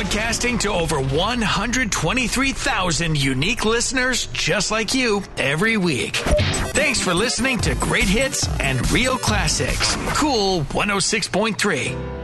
broadcasting to over 123,000 unique listeners just like you every week. Thanks for listening to Great Hits and Real Classics. Cool 106.3.